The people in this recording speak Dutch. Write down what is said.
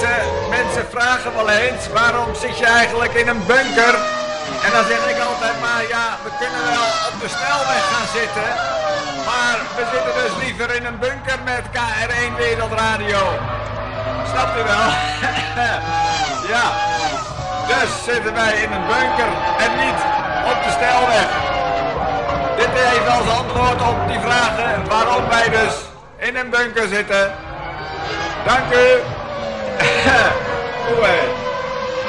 mensen vragen wel eens, waarom zit je eigenlijk in een bunker? En dan zeg ik altijd maar, ja, we kunnen wel op de snelweg gaan zitten, maar we zitten dus liever in een bunker met KR1 Wereldradio. Snapt u wel? Ja, dus zitten wij in een bunker en niet op de snelweg. Dit even als antwoord op die vragen waarom wij dus in een bunker zitten. Dank u. Oei.